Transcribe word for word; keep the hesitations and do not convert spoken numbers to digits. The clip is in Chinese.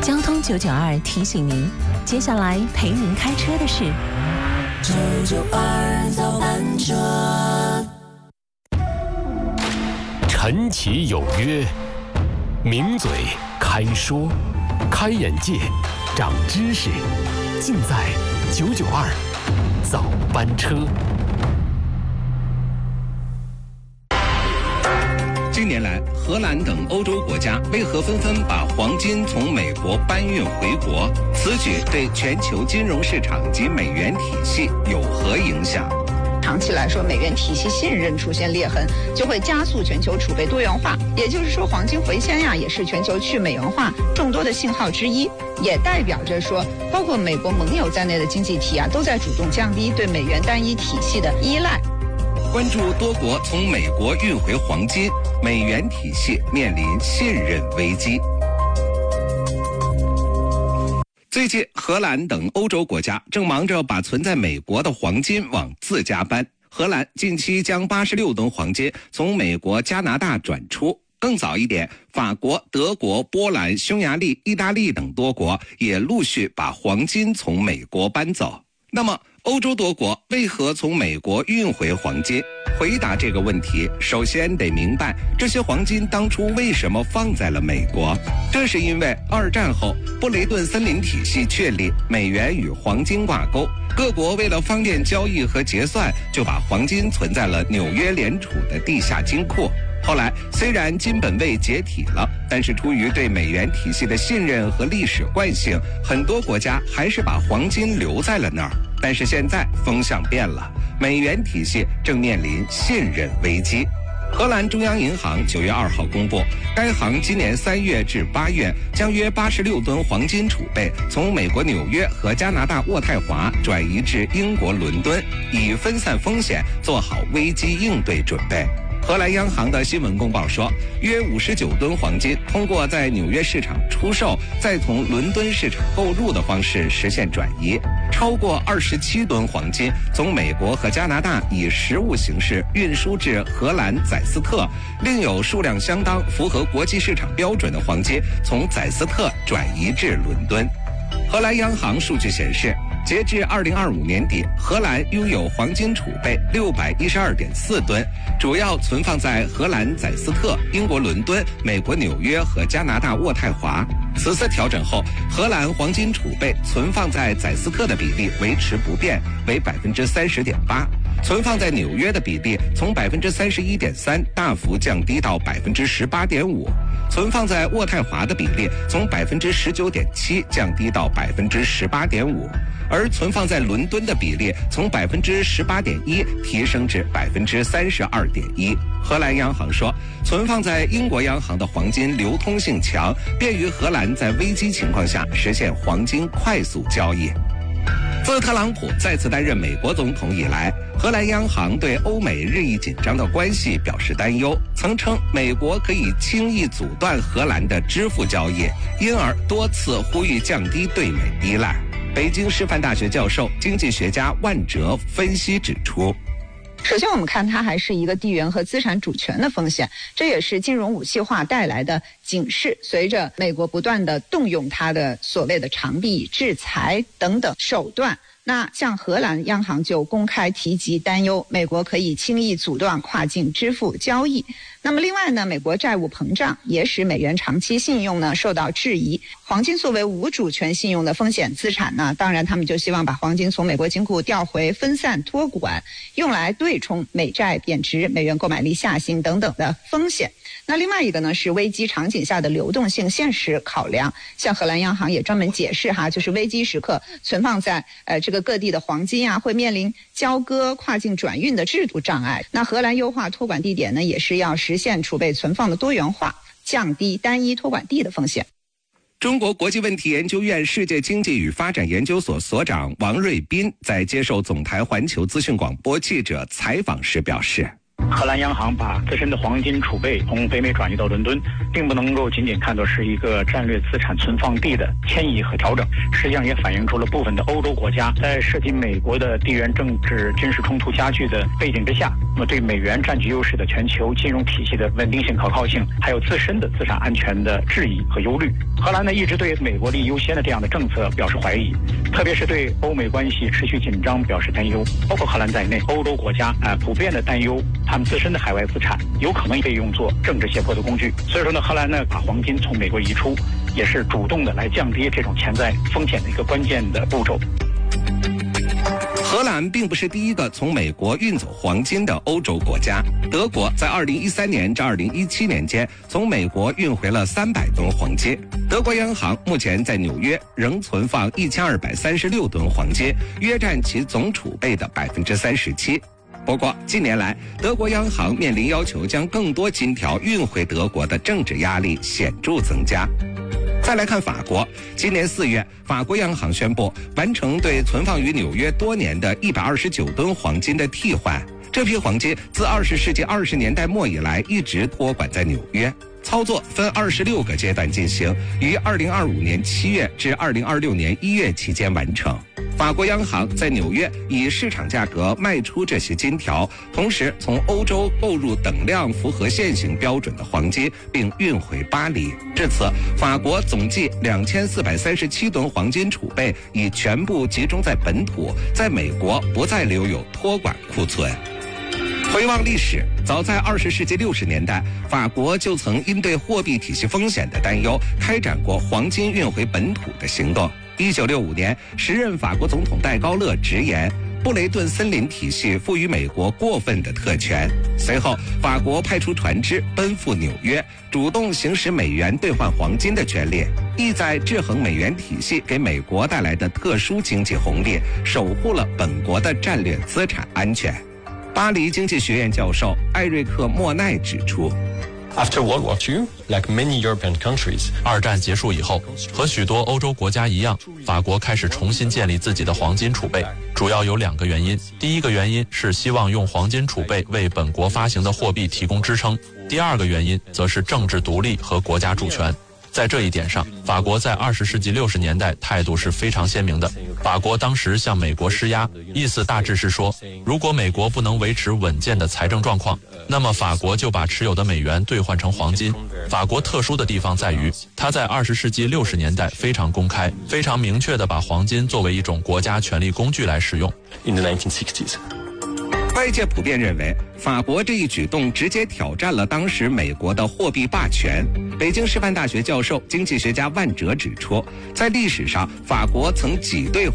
交通九九二提醒您，接下来陪您开车的是九九二早班车。 晨起有约，名嘴开说，开眼界，长知识，尽在九九二早班车。 近年来，荷兰等欧洲国家为何纷纷把黄金从美国搬运回国？此举对全球金融市场及美元体系有何影响？ 长期来说，美元体系信任出现裂痕，就会加速全球储备多元化。也就是说，黄金回迁呀，也是全球去美元化众多的信号之一，也代表着说，包括美国盟友在内的经济体啊，都在主动降低对美元单一体系的依赖。 关注多国从美国运回黄金，美元体系面临信任危机。最近，荷兰等欧洲国家正忙着把存在美国的黄金往自家搬。荷兰近期将八十六吨黄金从美国、加拿大转出。更早一点，法国、德国、波兰、匈牙利、意大利等多国也陆续把黄金从美国搬走。那么，欧洲多国为何从美国运回黄金？回答这个问题，首先得明白这些黄金当初为什么放在了美国。这是因为二战后布雷顿森林体系确立，美元与黄金挂钩，各国为了方便交易和结算，就把黄金存在了纽约联储的地下金库。后来虽然金本位解体了，但是出于对美元体系的信任和历史惯性，很多国家还是把黄金留在了那儿。但是现在风向变了，美元体系正面临信任危机。荷兰中央银行九月二号公布，该行今年三月至八月将约八十六吨黄金储备从美国纽约和加拿大渥太华转移至英国伦敦，以分散风险，做好危机应对准备。荷兰央行的新闻公报说，约五十九吨黄金通过在纽约市场出售，再从伦敦市场购入的方式实现转移。超过二十七吨黄金从美国和加拿大以实物形式运输至荷兰宰斯特，另有数量相当、符合国际市场标准的黄金从宰斯特转移至伦敦。荷兰央行数据显示，截至二零二五年底，荷兰拥有黄金储备六百一十二点四吨，主要存放在荷兰宰斯特、英国伦敦、美国纽约和加拿大渥太华。此次调整后，荷兰黄金储备存放在宰斯特的比例维持不变，为百分之三十点八。存放在纽约的比例从百分之三十一点三大幅降低到百分之十八点五，存放在渥太华的比例从百分之十九点七降低到百分之十八点五，而存放在伦敦的比例从百分之十八点一提升至百分之三十二点一。荷兰央行说，存放在英国央行的黄金流通性强，便于荷兰在危机情况下实现黄金快速交易。自特朗普再次担任美国总统以来，荷兰央行对欧美日益紧张的关系表示担忧，曾称美国可以轻易阻断荷兰的支付交易，因而多次呼吁降低对美依赖。北京师范大学教授、经济学家万哲分析指出， 首先我们看它还是一个地缘和资产主权的风险，这也是金融武器化带来的警示。随着美国不断的动用它的所谓的长臂制裁等等手段，那像荷兰央行就公开提及担忧，美国可以轻易阻断跨境支付交易。那么另外呢，美国债务膨胀也使美元长期信用呢受到质疑。黄金作为无主权信用的风险资产呢，当然他们就希望把黄金从美国金库调回分散托管，用来对冲美债贬值、美元购买力下行等等的风险。那另外一个呢是危机场景下的流动性现实考量，像荷兰央行也专门解释哈，就是危机时刻存放在呃这个各地的黄金啊，会面临交割、跨境转运的制度障碍。那荷兰优化托管地点呢，也是要实现储备存放的多元化，降低单一托管地的风险。 中国国际问题研究院世界经济与发展研究所所长王瑞斌在接受总台环球资讯广播记者采访时表示， 荷兰央行把自身的黄金储备从北美转移到伦敦，并不能够仅仅看作是一个战略资产存放地的迁移和调整，实际上也反映出了部分的欧洲国家在涉及美国的地缘政治军事冲突加剧的背景之下，那么对美元占据优势的全球金融体系的稳定性可靠性，还有自身的资产安全的质疑和忧虑。 荷兰呢一直对美国利益优先的这样的政策表示怀疑，特别是对欧美关系持续紧张表示担忧。包括荷兰在内，欧洲国家啊、呃、普遍的担忧他们自身的海外资产有可能被用作政治胁迫的工具。所以说呢，荷兰呢把黄金从美国移出，也是主动的来降低这种潜在风险的一个关键的步骤。 荷兰并不是第一个从美国运走黄金的欧洲国家。德国在二零一三年至二零一七年间从美国运回了三百吨黄金。德国央行目前在纽约仍存放一千二百三十六吨黄金，约占其总储备的百分之三十七。不过，近年来，德国央行面临要求将更多金条运回德国的政治压力显著增加。再来看法国，今年四月，法国央行宣布完成对存放于纽约多年的一百二十九吨黄金的替换。这批黄金自二十世纪二十年代末以来一直托管在纽约，操作分二十六个阶段进行，于二零二五年七月至二零二六年一月期间完成。法国央行在纽约以市场价格卖出这些金条，同时从欧洲购入等量符合现行标准的黄金，并运回巴黎。至此，法国总计两千四百三十七吨黄金储备已全部集中在本土，在美国不再留有托管库存。回望历史，早在二十世纪六十年代，法国就曾因对货币体系风险的担忧，开展过黄金运回本土的行动。一九六五年，时任法国总统戴高乐直言，布雷顿森林体系赋予美国过分的特权。随后，法国派出船只奔赴纽约，主动行使美元兑换黄金的权利，意在制衡美元体系给美国带来的特殊经济红利，守护了本国的战略资产安全。巴黎经济学院教授艾瑞克·莫奈指出， After World War Two, like many European countries, 二战结束以后，和许多欧洲国家一样，法国开始重新建立自己的黄金储备，主要有两个原因。第一个原因是希望用黄金储备为本国发行的货币提供支撑，第二个原因则是政治独立和国家主权。在这一点上，法国在二十世纪六十年代态度是非常鲜明的。法国当时向美国施压，意思大致是说，如果美国不能维持稳健的财政状况，那么法国就把持有的美元兑换成黄金。法国特殊的地方在于，它在二十世纪六十年代非常公开、非常明确地把黄金作为一种国家权力工具来使用。 in the nineteen sixties. 外界普遍认为，法国这一举动直接挑战了当时美国的货币霸权。北京师范大学教授、经济学家万哲指出，在历史上，法国曾挤兑